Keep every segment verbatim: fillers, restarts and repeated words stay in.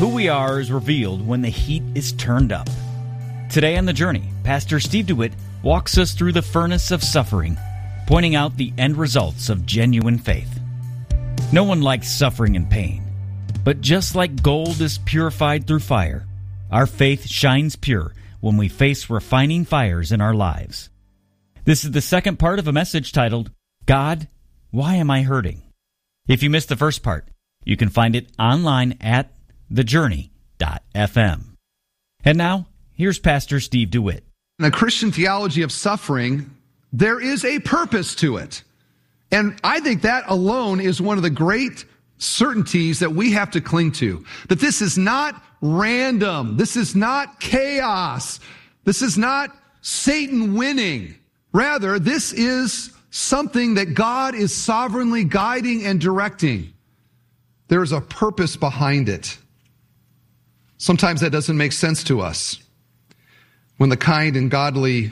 Who we are is revealed when the heat is turned up. Today on The Journey, Pastor Steve DeWitt walks us through the furnace of suffering, pointing out the end results of genuine faith. No one likes suffering and pain, but just like gold is purified through fire, our faith shines pure when we face refining fires in our lives. This is the second part of a message titled, God, Why Am I Hurting? If you missed the first part, you can find it online at the journey dot f m. And now, here's Pastor Steve DeWitt. In a Christian theology of suffering, there is a purpose to it. And I think that alone is one of the great certainties that we have to cling to. That this is not random. This is not chaos. This is not Satan winning. Rather, this is something that God is sovereignly guiding and directing. There is a purpose behind it. Sometimes that doesn't make sense to us. When the kind and godly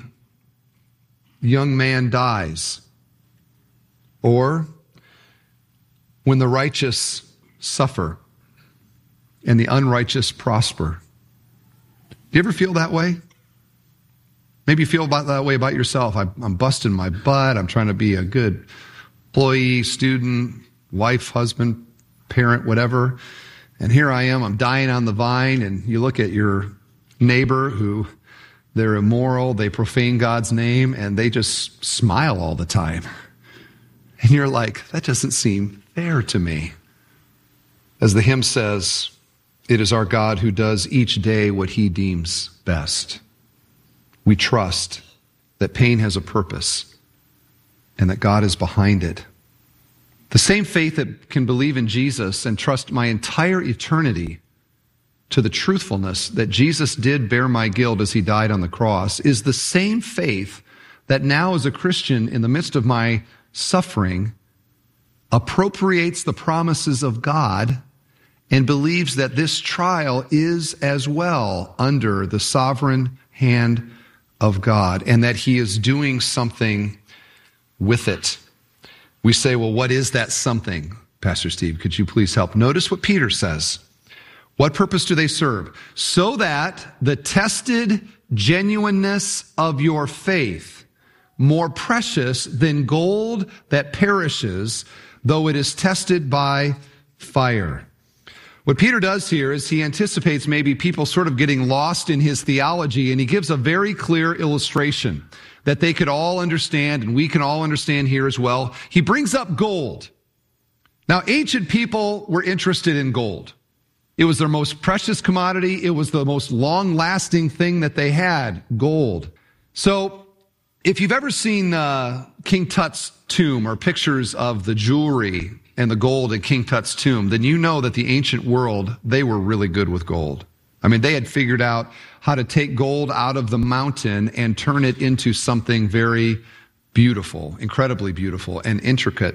young man dies, or when the righteous suffer and the unrighteous prosper. Do you ever feel that way? Maybe you feel about that way about yourself. I, I'm busting my butt. I'm trying to be a good employee, student, wife, husband, parent, whatever. And here I am, I'm dying on the vine, and you look at your neighbor who they're immoral, they profane God's name, and they just smile all the time. And you're like, that doesn't seem fair to me. As the hymn says, it is our God who does each day what he deems best. We trust that pain has a purpose and that God is behind it. The same faith that can believe in Jesus and trust my entire eternity to the truthfulness that Jesus did bear my guilt as he died on the cross is the same faith that now as a Christian in the midst of my suffering appropriates the promises of God and believes that this trial is as well under the sovereign hand of God and that he is doing something with it. We say, well, what is that something? Pastor Steve, could you please help? Notice what Peter says. What purpose do they serve? So that the tested genuineness of your faith, more precious than gold that perishes, though it is tested by fire. What Peter does here is he anticipates maybe people sort of getting lost in his theology, and he gives a very clear illustration that they could all understand, and we can all understand here as well. He brings up gold. Now, ancient people were interested in gold. It was their most precious commodity. It was the most long-lasting thing that they had, gold. So, if you've ever seen uh, King Tut's tomb or pictures of the jewelry and the gold in King Tut's tomb, then you know that the ancient world, they were really good with gold. I mean, they had figured out how to take gold out of the mountain and turn it into something very beautiful, incredibly beautiful and intricate.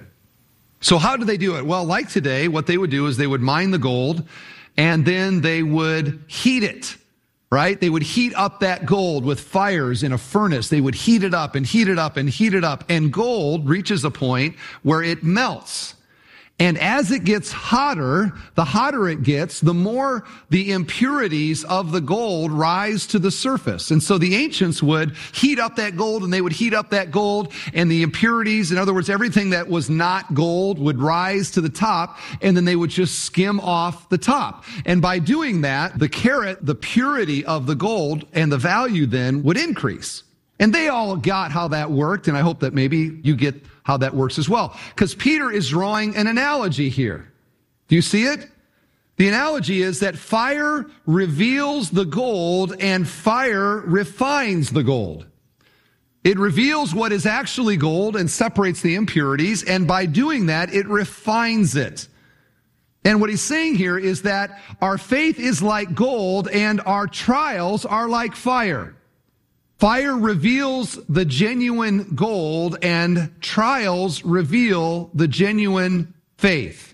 So how do they do it? Well, like today, what they would do is they would mine the gold and then they would heat it, right? They would heat up that gold with fires in a furnace. They would heat it up and heat it up and heat it up. And gold reaches a point where it melts. And as it gets hotter, the hotter it gets, the more the impurities of the gold rise to the surface. And so the ancients would heat up that gold, and they would heat up that gold, and the impurities, in other words, everything that was not gold would rise to the top, and then they would just skim off the top. And by doing that, the carat, the purity of the gold, and the value then would increase. And they all got how that worked, and I hope that maybe you get how that works as well. Because Peter is drawing an analogy here. Do you see it? The analogy is that fire reveals the gold and fire refines the gold. It reveals what is actually gold and separates the impurities, and by doing that, it refines it. And what he's saying here is that our faith is like gold and our trials are like fire. Fire reveals the genuine gold, and trials reveal the genuine faith.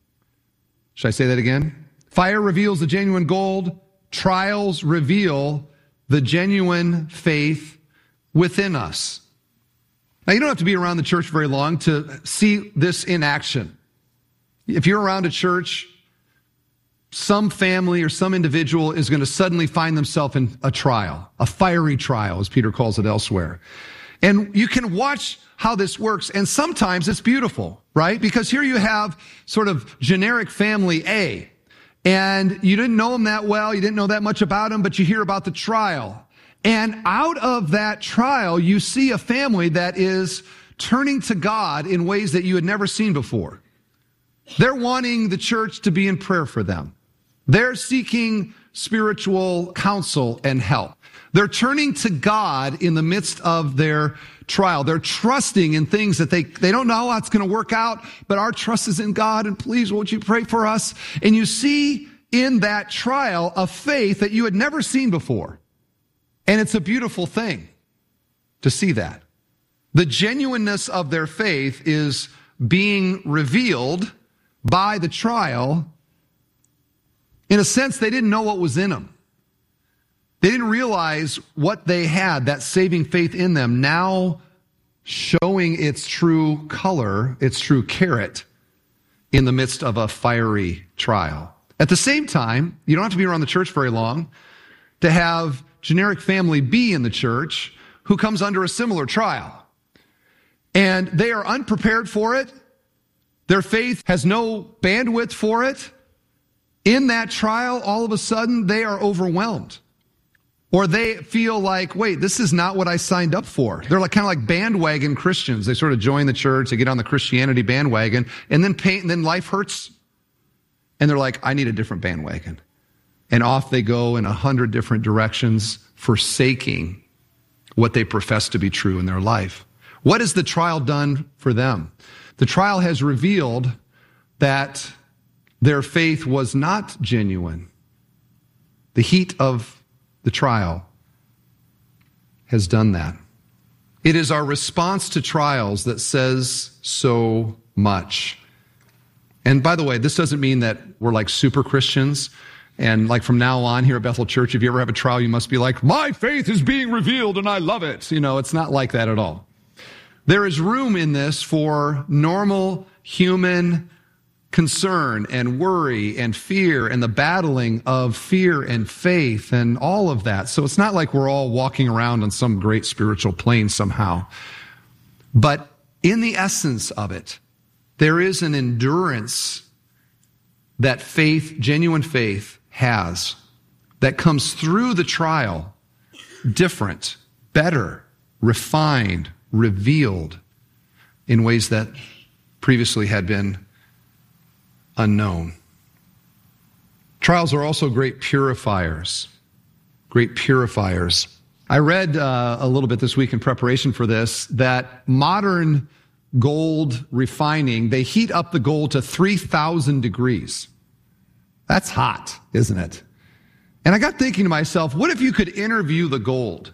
Should I say that again? Fire reveals the genuine gold. Trials reveal the genuine faith within us. Now, you don't have to be around the church very long to see this in action. If you're around a church some family or some individual is going to suddenly find themselves in a trial, a fiery trial, as Peter calls it elsewhere. And you can watch how this works, and sometimes it's beautiful, right? Because here you have sort of generic family A, and you didn't know them that well, you didn't know that much about them, but you hear about the trial. And out of that trial, you see a family that is turning to God in ways that you had never seen before. They're wanting the church to be in prayer for them. They're seeking spiritual counsel and help. They're turning to God in the midst of their trial. They're trusting in things that they, they don't know how it's going to work out, but our trust is in God, and please, won't you pray for us? And you see in that trial a faith that you had never seen before. And it's a beautiful thing to see that. The genuineness of their faith is being revealed by the trial. In a sense, they didn't know what was in them. They didn't realize what they had, that saving faith in them, now showing its true color, its true carrot, in the midst of a fiery trial. At the same time, you don't have to be around the church very long to have generic family B in the church who comes under a similar trial. And they are unprepared for it. Their faith has no bandwidth for it. In that trial, all of a sudden, they are overwhelmed. Or they feel like, wait, this is not what I signed up for. They're like kind of like bandwagon Christians. They sort of join the church, they get on the Christianity bandwagon, and then pain, and then life hurts. And they're like, I need a different bandwagon. And off they go in a hundred different directions, forsaking what they profess to be true in their life. What has the trial done for them? The trial has revealed that their faith was not genuine. The heat of the trial has done that. It is our response to trials that says so much. And by the way, this doesn't mean that we're like super Christians. And like from now on here at Bethel Church, if you ever have a trial, you must be like, my faith is being revealed and I love it. You know, it's not like that at all. There is room in this for normal human concern and worry and fear and the battling of fear and faith and all of that. So it's not like we're all walking around on some great spiritual plane somehow. But in the essence of it, there is an endurance that faith, genuine faith, has that comes through the trial, different, better, refined, revealed in ways that previously had been unknown. Trials are also great purifiers. Great purifiers. I read uh, a little bit this week in preparation for this that modern gold refining, they heat up the gold to three thousand degrees. That's hot, isn't it? And I got thinking to myself, what if you could interview the gold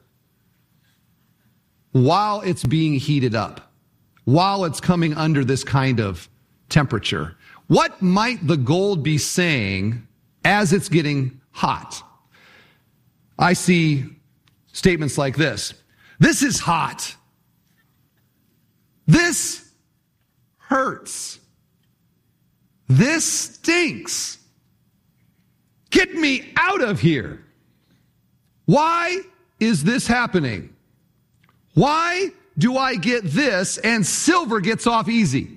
while it's being heated up, while it's coming under this kind of temperature? What might the gold be saying as it's getting hot? I see statements like this. This is hot. This hurts. This stinks. Get me out of here. Why is this happening? Why do I get this and silver gets off easy?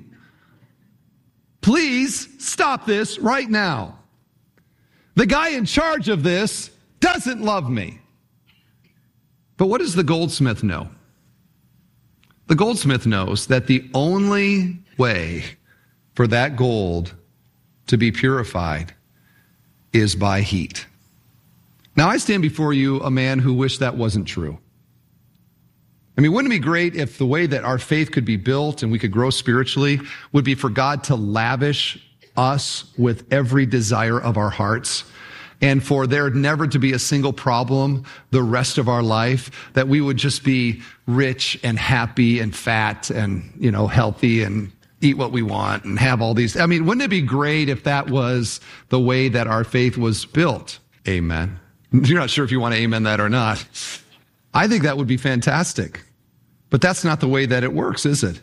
Please stop this right now. The guy in charge of this doesn't love me. But what does the goldsmith know? The goldsmith knows that the only way for that gold to be purified is by heat. Now, I stand before you a man who wished that wasn't true. I mean, wouldn't it be great if the way that our faith could be built and we could grow spiritually would be for God to lavish us with every desire of our hearts, and for there never to be a single problem the rest of our life, that we would just be rich and happy and fat and, you know, healthy and eat what we want and have all these. I mean, wouldn't it be great if that was the way that our faith was built? Amen. You're not sure if you want to amen that or not. I think that would be fantastic. But that's not the way that it works, is it?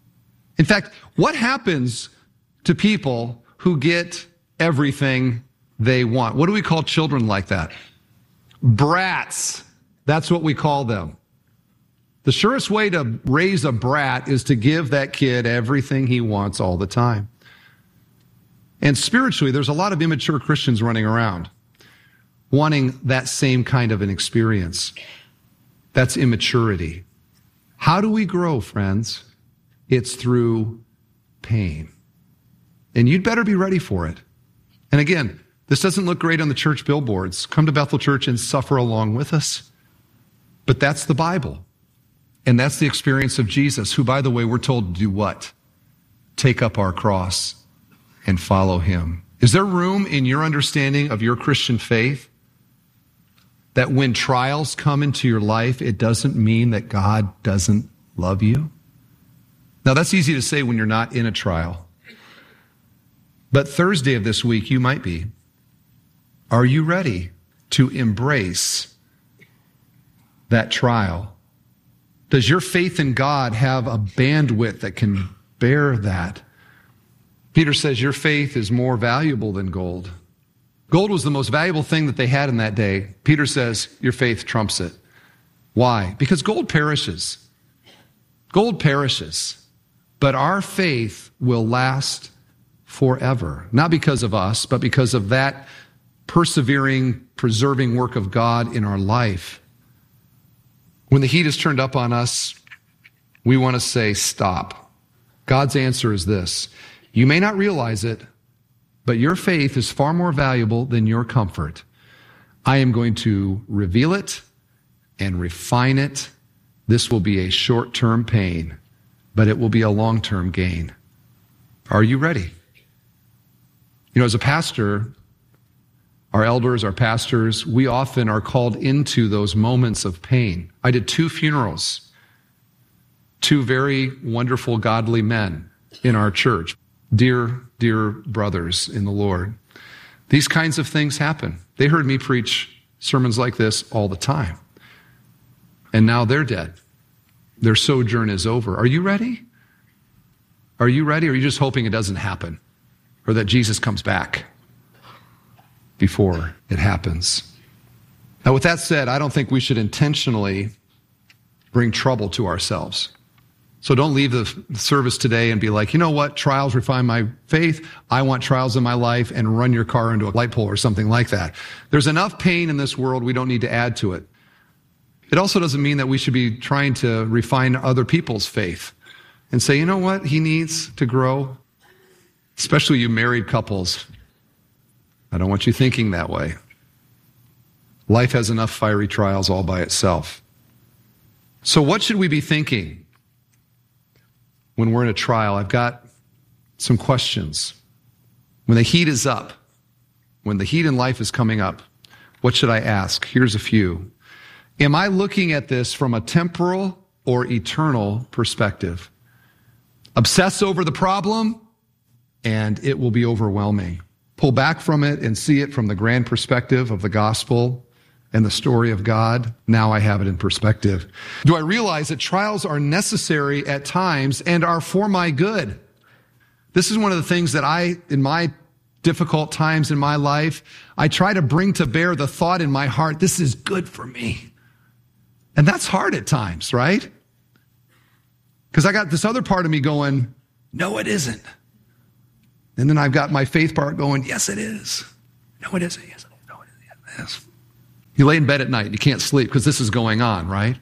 In fact, what happens to people who get everything they want. What do we call children like that? Brats. That's what we call them. The surest way to raise a brat is to give that kid everything he wants all the time. And spiritually, there's a lot of immature Christians running around wanting that same kind of an experience. That's immaturity. How do we grow, friends? It's through pain. And you'd better be ready for it. And again, this doesn't look great on the church billboards. Come to Bethel Church and suffer along with us. But that's the Bible. And that's the experience of Jesus, who, by the way, we're told to do what? Take up our cross and follow him. Is there room in your understanding of your Christian faith that when trials come into your life, it doesn't mean that God doesn't love you? Now, that's easy to say when you're not in a trial. But Thursday of this week, you might be. Are you ready to embrace that trial? Does your faith in God have a bandwidth that can bear that? Peter says your faith is more valuable than gold. Gold was the most valuable thing that they had in that day. Peter says your faith trumps it. Why? Because gold perishes. Gold perishes. But our faith will last forever. Not because of us, but because of that persevering, preserving work of God in our life. When the heat is turned up on us, we want to say, stop. God's answer is this. You may not realize it, but your faith is far more valuable than your comfort. I am going to reveal it and refine it. This will be a short-term pain, but it will be a long-term gain. Are you ready? You know, as a pastor, our elders, our pastors, we often are called into those moments of pain. I did two funerals, two very wonderful, godly men in our church, dear, dear brothers in the Lord. These kinds of things happen. They heard me preach sermons like this all the time. And now they're dead. Their sojourn is over. Are you ready? Are you ready? Or are you just hoping it doesn't happen? Or that Jesus comes back before it happens? Now, with that said, I don't think we should intentionally bring trouble to ourselves. So don't leave the service today and be like, you know what, trials refine my faith. I want trials in my life, and run your car into a light pole or something like that. There's enough pain in this world. We don't need to add to it. It also doesn't mean that we should be trying to refine other people's faith and say, you know what, he needs to grow. Especially you married couples. I don't want you thinking that way. Life has enough fiery trials all by itself. So what should we be thinking when we're in a trial? I've got some questions. When the heat is up, when the heat in life is coming up, what should I ask? Here's a few. Am I looking at this from a temporal or eternal perspective? Obsess over the problem, and it will be overwhelming. Pull back from it and see it from the grand perspective of the gospel and the story of God. Now I have it in perspective. Do I realize that trials are necessary at times and are for my good? This is one of the things that I, in my difficult times in my life, I try to bring to bear the thought in my heart, this is good for me. And that's hard at times, right? Because I got this other part of me going, no, it isn't. And then I've got my faith part going, yes, it is. No, it isn't. Yes, it is. No, it isn't. Yes, it is. You lay in bed at night, you can't sleep because this is going on, right?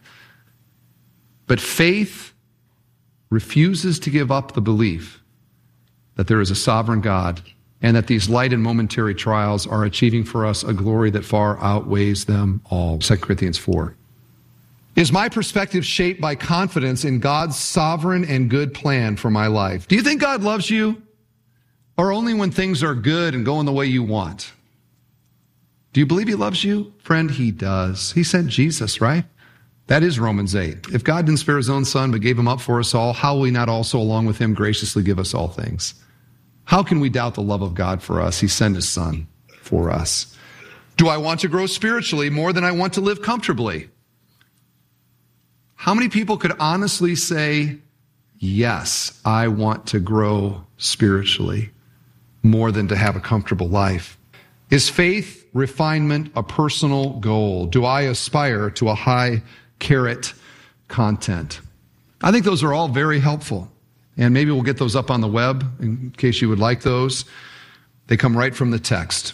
But faith refuses to give up the belief that there is a sovereign God and that these light and momentary trials are achieving for us a glory that far outweighs them all. Second Corinthians four. Is my perspective shaped by confidence in God's sovereign and good plan for my life? Do you think God loves you? Or only when things are good and going the way you want? Do you believe he loves you? Friend, he does. He sent Jesus, right? That is Romans eight. If God didn't spare his own son but gave him up for us all, how will he not also along with him graciously give us all things? How can we doubt the love of God for us? He sent his son for us. Do I want to grow spiritually more than I want to live comfortably? How many people could honestly say, yes, I want to grow spiritually more than to have a comfortable life? Is faith refinement a personal goal? Do I aspire to a high carat content? I think those are all very helpful. And maybe we'll get those up on the web in case you would like those. They come right from the text.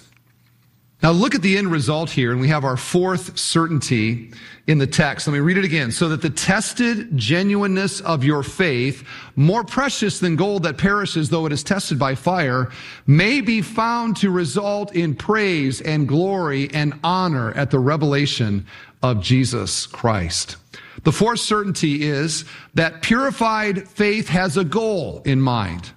Now look at the end result here, and we have our fourth certainty in the text. Let me read it again. So that the tested genuineness of your faith, more precious than gold that perishes though it is tested by fire, may be found to result in praise and glory and honor at the revelation of Jesus Christ. The fourth certainty is that purified faith has a goal in mind.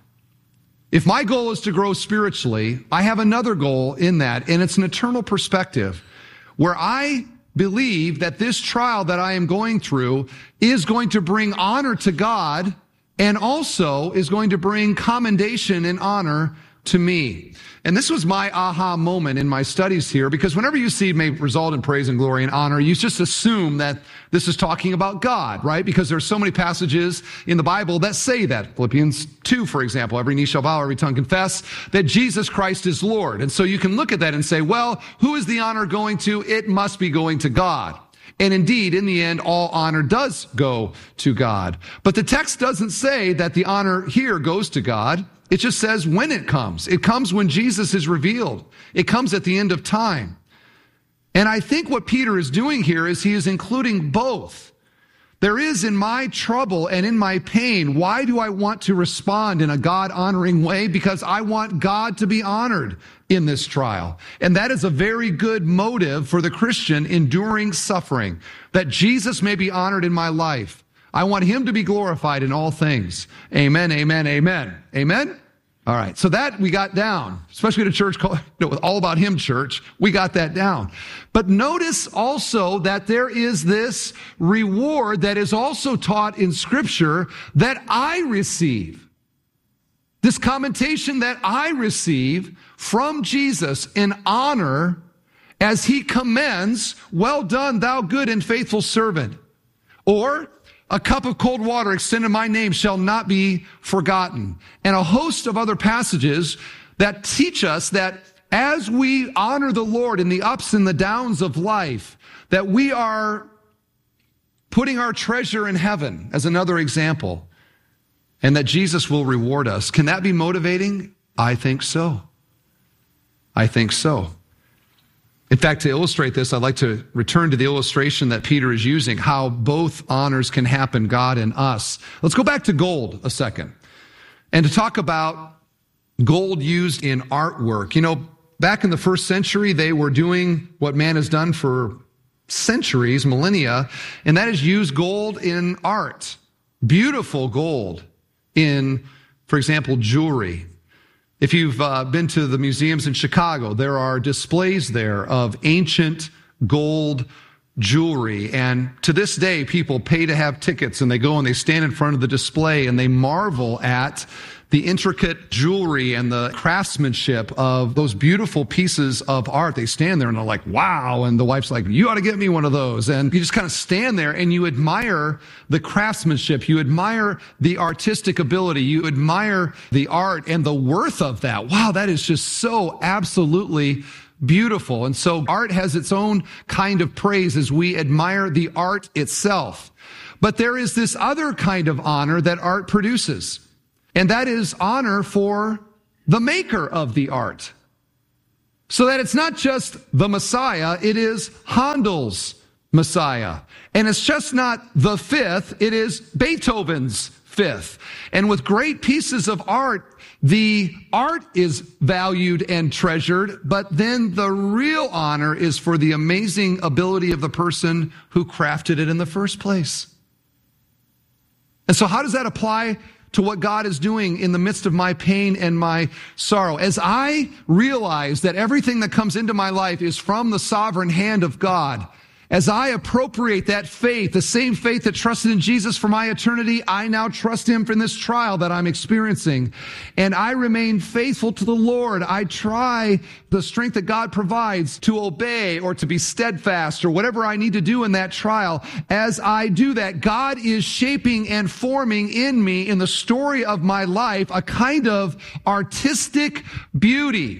If my goal is to grow spiritually, I have another goal in that, and it's an eternal perspective where I believe that this trial that I am going through is going to bring honor to God and also is going to bring commendation and honor to me. And this was my aha moment in my studies here, because whenever you see may result in praise and glory and honor, you just assume that this is talking about God, right? Because there's so many passages in the Bible that say that. Philippians two, for example, every knee shall bow, every tongue confess that Jesus Christ is Lord. And so you can look at that and say, well, who is the honor going to? It must be going to God. And indeed, in the end, all honor does go to God. But the text doesn't say that the honor here goes to God. It just says when it comes. It comes when Jesus is revealed. It comes at the end of time. And I think what Peter is doing here is he is including both. There is in my trouble and in my pain, why do I want to respond in a God-honoring way? Because I want God to be honored in this trial. And that is a very good motive for the Christian enduring suffering, that Jesus may be honored in my life. I want him to be glorified in all things. Amen, amen, amen. Amen? All right, so that we got down, especially at a church called, you know, All About Him Church. We got that down. But notice also that there is this reward that is also taught in Scripture that I receive. This commentation that I receive from Jesus in honor as he commends, well done, thou good and faithful servant. Or, a cup of cold water extended in my name shall not be forgotten. And a host of other passages that teach us that as we honor the Lord in the ups and the downs of life, that we are putting our treasure in heaven, as another example, and that Jesus will reward us. Can that be motivating? I think so. I think so. In fact, to illustrate this, I'd like to return to the illustration that Peter is using, how both honors can happen, God and us. Let's go back to gold a second, and to talk about gold used in artwork. You know, back in the first century, they were doing what man has done for centuries, millennia, and that is use gold in art. Beautiful gold in, for example, jewelry. If you've uh, been to the museums in Chicago, there are displays there of ancient gold jewelry. And to this day, people pay to have tickets, and they go and they stand in front of the display and they marvel at the intricate jewelry and the craftsmanship of those beautiful pieces of art. They stand there and they're like, wow. And the wife's like, you ought to get me one of those. And you just kind of stand there and you admire the craftsmanship. You admire the artistic ability. You admire the art and the worth of that. Wow, that is just so absolutely beautiful. And so art has its own kind of praise as we admire the art itself. But there is this other kind of honor that art produces. And that is honor for the maker of the art. So that it's not just the Messiah, it is Handel's Messiah. And it's just not the fifth, it is Beethoven's fifth. And with great pieces of art, the art is valued and treasured, but then the real honor is for the amazing ability of the person who crafted it in the first place. And so how does that apply to what God is doing in the midst of my pain and my sorrow? As I realize that everything that comes into my life is from the sovereign hand of God, as I appropriate that faith, the same faith that trusted in Jesus for my eternity, I now trust him for this trial that I'm experiencing. And I remain faithful to the Lord. I try the strength that God provides to obey or to be steadfast or whatever I need to do in that trial. As I do that, God is shaping and forming in me, in the story of my life, a kind of artistic beauty.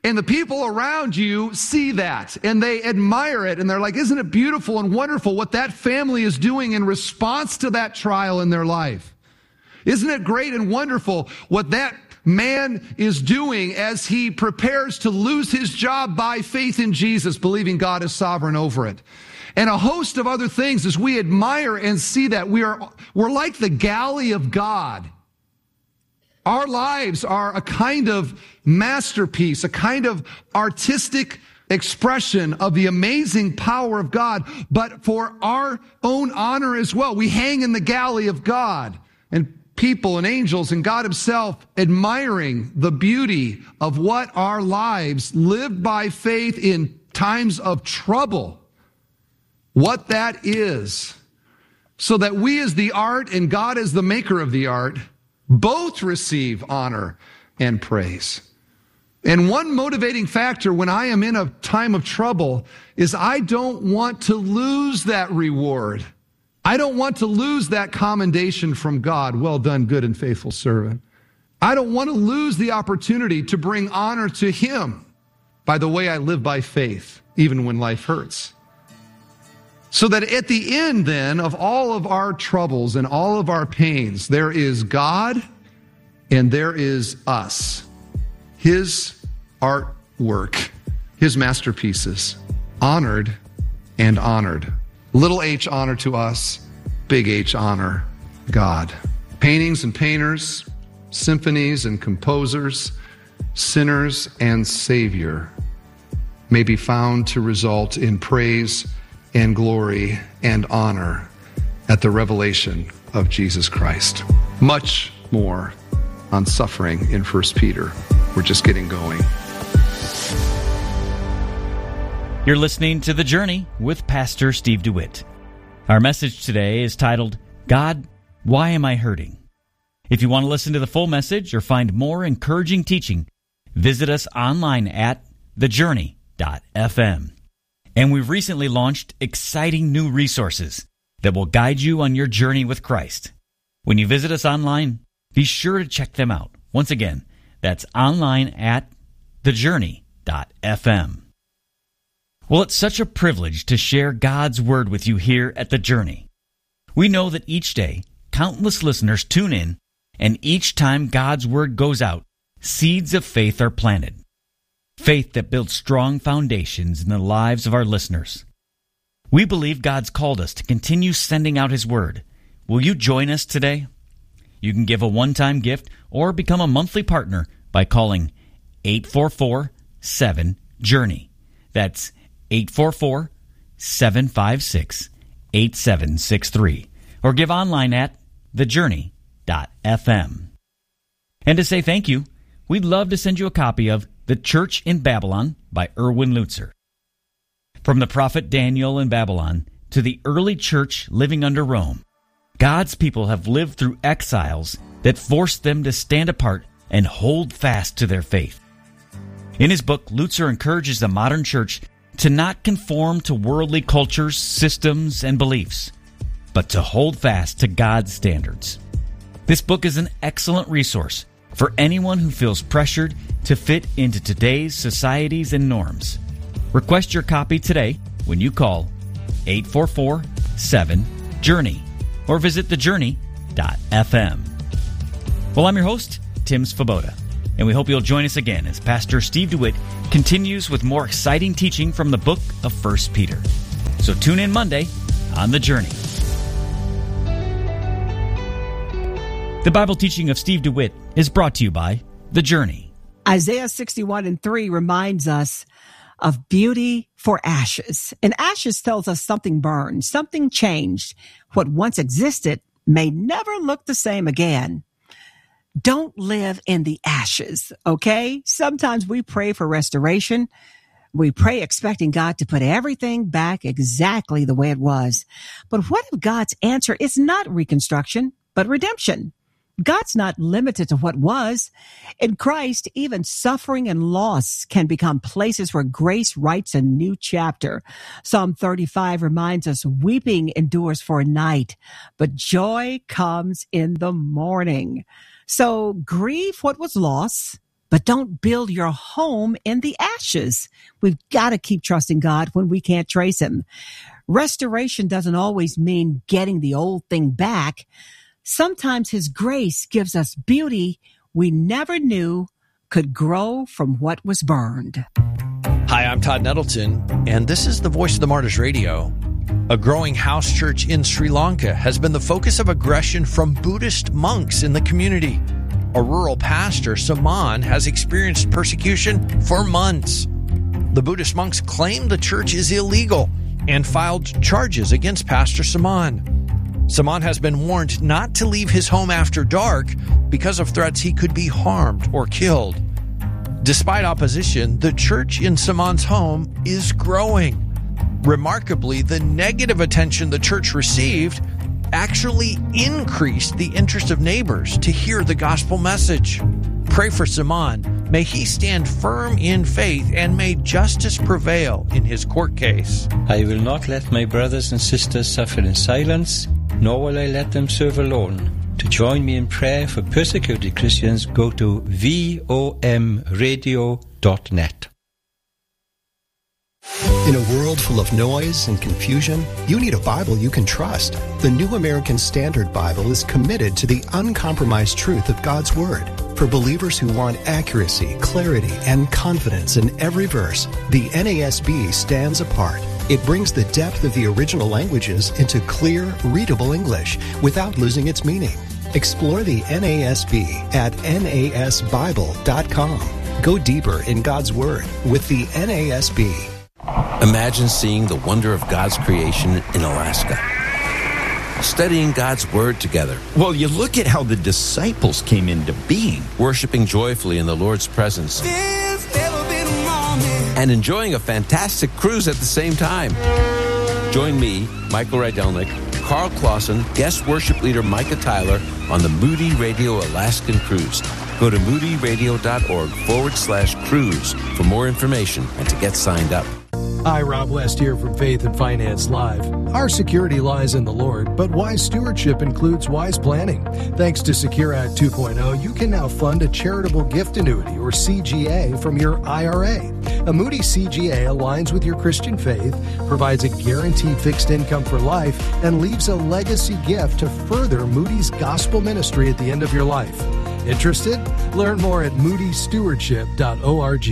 And the people around you see that and they admire it. And they're like, isn't it beautiful and wonderful what that family is doing in response to that trial in their life? Isn't it great and wonderful what that man is doing as he prepares to lose his job by faith in Jesus, believing God is sovereign over it? And a host of other things as we admire and see that. We are, we're like the galley of God. Our lives are a kind of masterpiece, a kind of artistic expression of the amazing power of God, but for our own honor as well. We hang in the galley of God, and people and angels and God himself admiring the beauty of what our lives lived by faith in times of trouble, what that is, so that we as the art and God as the maker of the art both receive honor and praise. And one motivating factor when I am in a time of trouble is I don't want to lose that reward. I don't want to lose that commendation from God. Well done, good and faithful servant. I don't want to lose the opportunity to bring honor to him by the way I live by faith, even when life hurts. So that at the end then of all of our troubles and all of our pains, there is God and there is us, his artwork, his masterpieces, honored and honored. Little h honor to us, big H honor, God. Paintings and painters, symphonies and composers, sinners and Savior may be found to result in praise and glory and honor at the revelation of Jesus Christ. Much more on suffering in First Peter. We're just getting going. You're listening to The Journey with Pastor Steve DeWitt. Our message today is titled, God, Why Am I Hurting? If you want to listen to the full message or find more encouraging teaching, visit us online at the journey dot f m. And we've recently launched exciting new resources that will guide you on your journey with Christ. When you visit us online, be sure to check them out. Once again, that's online at the journey dot f m. Well, it's such a privilege to share God's Word with you here at The Journey. We know that each day, countless listeners tune in, and each time God's Word goes out, seeds of faith are planted. Faith that builds strong foundations in the lives of our listeners. We believe God's called us to continue sending out His Word. Will you join us today? You can give a one-time gift or become a monthly partner by calling eight four four, seven, journey. That's eight four four, seven five six, eight seven six three. Or give online at the journey dot f m. And to say thank you, we'd love to send you a copy of The Church in Babylon by Erwin Lutzer. From the prophet Daniel in Babylon to the early church living under Rome, God's people have lived through exiles that forced them to stand apart and hold fast to their faith. In his book, Lutzer encourages the modern church to not conform to worldly cultures, systems, and beliefs, but to hold fast to God's standards. This book is an excellent resource for anyone who feels pressured to fit into today's societies and norms. Request your copy today when you call eight four four, seven, journey or visit the journey dot f m. Well, I'm your host, Tim Svoboda, and we hope you'll join us again as Pastor Steve DeWitt continues with more exciting teaching from the book of First Peter. So tune in Monday on The Journey. The Bible teaching of Steve DeWitt is brought to you by The Journey. Isaiah sixty-one and three reminds us of beauty for ashes. And ashes tells us something burned, something changed. What once existed may never look the same again. Don't live in the ashes, okay? Sometimes we pray for restoration. We pray expecting God to put everything back exactly the way it was. But what if God's answer is not reconstruction, but redemption? God's not limited to what was. In Christ, even suffering and loss can become places where grace writes a new chapter. Psalm thirty-five reminds us, weeping endures for a night, but joy comes in the morning. So grieve what was lost, But don't build your home in the ashes. We've got to keep trusting God when we can't trace him. Restoration doesn't always mean getting the old thing back. Sometimes his grace gives us beauty we never knew could grow from what was burned. Hi, I'm Todd Nettleton, and this is the Voice of the Martyrs Radio. A growing house church in Sri Lanka has been the focus of aggression from Buddhist monks in the community. A rural pastor, Saman, has experienced persecution for months. The Buddhist monks claim the church is illegal and filed charges against Pastor Saman. Saman has been warned not to leave his home after dark because of threats he could be harmed or killed. Despite opposition, the church in Saman's home is growing. Remarkably, the negative attention the church received actually increased the interest of neighbors to hear the gospel message. Pray for Saman. May he stand firm in faith and may justice prevail in his court case. I will not let my brothers and sisters suffer in silence, nor will I let them serve alone. To join me in prayer for persecuted Christians, go to vom radio dot net. In a world full of noise and confusion, you need a Bible you can trust. The New American Standard Bible is committed to the uncompromised truth of God's Word. For believers who want accuracy, clarity, and confidence in every verse, the N A S B stands apart. It brings the depth of the original languages into clear, readable English without losing its meaning. Explore the N A S B at N A S Bible dot com. Go deeper in God's Word with the N A S B. Imagine seeing the wonder of God's creation in Alaska. Studying God's Word together. Well, you look at how the disciples came into being. Worshiping joyfully in the Lord's presence. And enjoying a fantastic cruise at the same time. Join me, Michael Rydelnik, Carl Clausen, guest worship leader Micah Tyler on the Moody Radio Alaskan Cruise. Go to moody radio dot org forward slash cruise for more information and to get signed up. Hi, Rob West here from Faith and Finance Live. Our security lies in the Lord, but wise stewardship includes wise planning. Thanks to Secure Act two point oh, you can now fund a charitable gift annuity, or C G A, from your I R A. A Moody C G A aligns with your Christian faith, provides a guaranteed fixed income for life, and leaves a legacy gift to further Moody's gospel ministry at the end of your life. Interested? Learn more at moody stewardship dot org.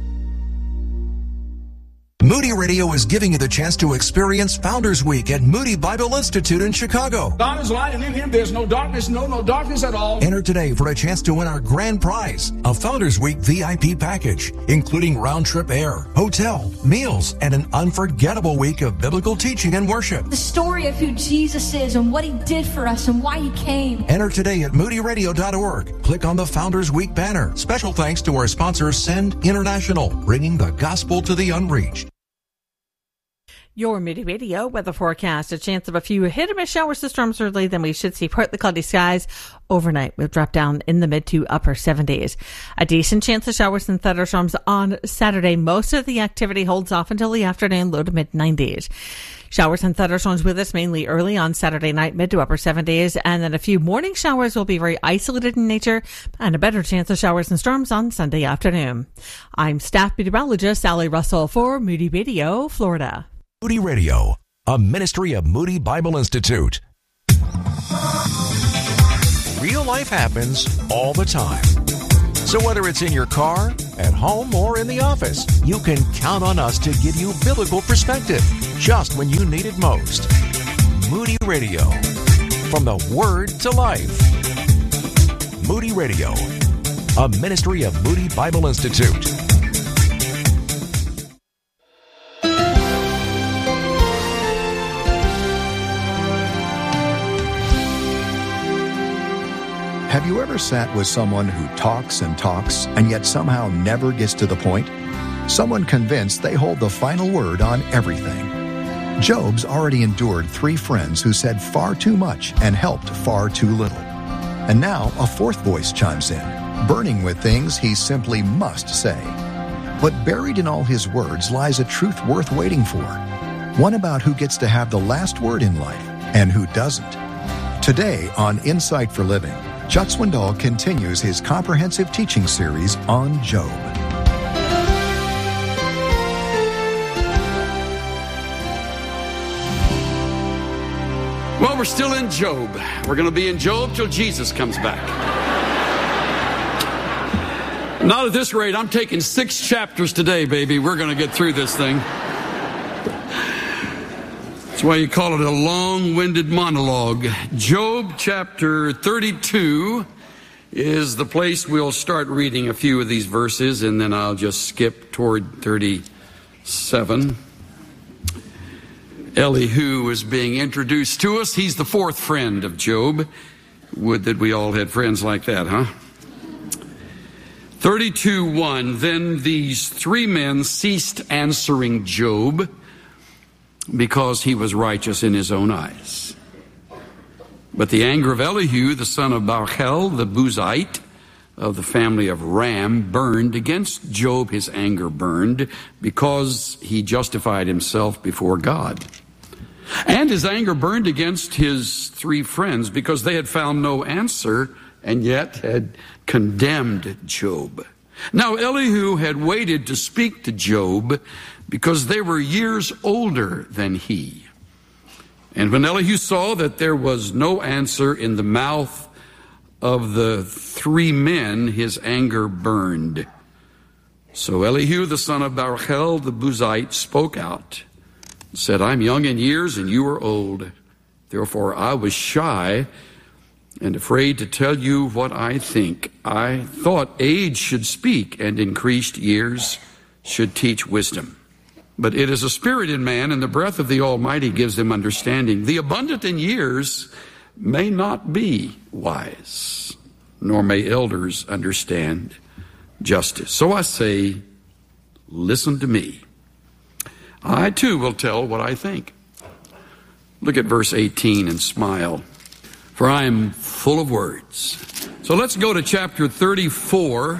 Moody Radio is giving you the chance to experience Founders Week at Moody Bible Institute in Chicago. God is light, and in him there's no darkness, no, no darkness at all. Enter today for a chance to win our grand prize, a Founders Week V I P package, including round-trip air, hotel, meals, and an unforgettable week of biblical teaching and worship. The story of who Jesus is and what he did for us and why he came. Enter today at moody radio dot org. Click on the Founders Week banner. Special thanks to our sponsor, Send International, bringing the gospel to the unreached. Your Moody Radio weather forecast. A chance of a few hit or miss showers to storms early, then we should see partly cloudy skies. Overnight, we'll drop down in the mid to upper seventies. A decent chance of showers and thunderstorms on Saturday. Most of the activity holds off until the afternoon, low to mid nineties. Showers and thunderstorms with us mainly early on Saturday night, mid to upper seventies, and then a few morning showers will be very isolated in nature, and a better chance of showers and storms on Sunday afternoon. I'm staff meteorologist Sally Russell for Moody Radio, Florida. Moody Radio, a ministry of Moody Bible Institute. Real life happens all the time. So whether it's in your car, at home, or in the office, you can count on us to give you biblical perspective just when you need it most. Moody Radio, from the Word to life. Moody Radio, a ministry of Moody Bible Institute. Have you ever sat with someone who talks and talks and yet somehow never gets to the point? Someone convinced they hold the final word on everything. Job's already endured three friends who said far too much and helped far too little. And now a fourth voice chimes in, burning with things he simply must say. But buried in all his words lies a truth worth waiting for, one about who gets to have the last word in life and who doesn't. Today on Insight for Living, Chuck Swindoll continues his comprehensive teaching series on Job. Well, we're still in Job. We're going to be in Job till Jesus comes back. Not at this rate. I'm taking six chapters today, baby. We're going to get through this thing. That's why you call it a long-winded monologue. Job chapter thirty-two is the place we'll start reading a few of these verses, and then I'll just skip toward thirty-seven. Elihu is being introduced to us. He's the fourth friend of Job. Would that we all had friends like that, huh? thirty-two one, then these three men ceased answering Job because he was righteous in his own eyes. But the anger of Elihu, the son of Barachel, the Buzite of the family of Ram, burned against Job. His anger burned because he justified himself before God. And his anger burned against his three friends because they had found no answer and yet had condemned Job. Now Elihu had waited to speak to Job because they were years older than he. And when Elihu saw that there was no answer in the mouth of the three men, his anger burned. So Elihu, the son of Barachel, the Buzite, spoke out, said, I'm young in years and you are old. Therefore I was shy and afraid to tell you what I think. I thought age should speak and increased years should teach wisdom. But it is a spirit in man, and the breath of the Almighty gives them understanding. The abundant in years may not be wise, nor may elders understand justice. So I say, listen to me. I too will tell what I think. Look at verse eighteen and smile, for I am full of words. So let's go to chapter thirty-four.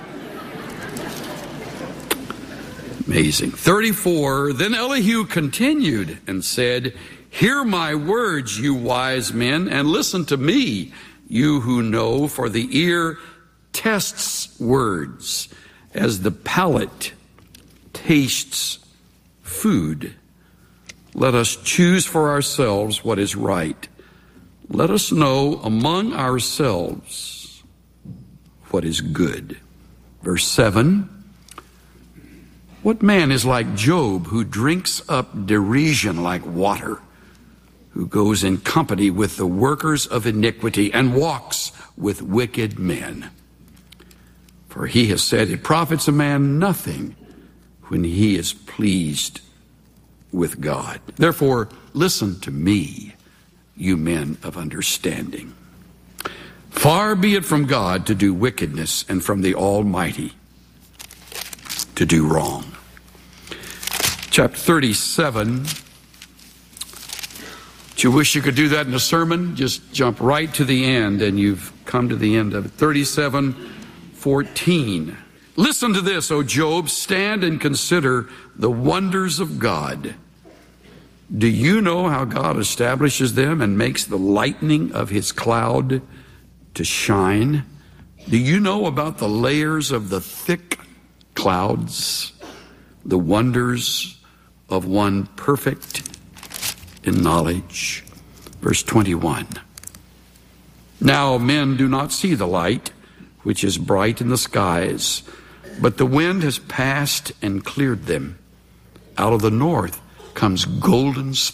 Amazing. thirty-four, then Elihu continued and said, hear my words, you wise men, and listen to me, you who know, for the ear tests words as the palate tastes food. Let us choose for ourselves what is right. Let us know among ourselves what is good. Verse seven, what man is like Job, who drinks up derision like water, who goes in company with the workers of iniquity and walks with wicked men? For he has said, it profits a man nothing when he is pleased with God. Therefore, listen to me, you men of understanding. Far be it from God to do wickedness, and from the Almighty to do wrong. Chapter thirty-seven. Do you wish you could do that in a sermon? Just jump right to the end, and you've come to the end of it. thirty-seven fourteen. Listen to this, O Job, stand and consider the wonders of God. Do you know how God establishes them and makes the lightning of his cloud to shine? Do you know about the layers of the thick clouds, the wonders of one perfect in knowledge? Verse twenty-one. Now men do not see the light, which is bright in the skies, but the wind has passed and cleared them. Out of the north comes golden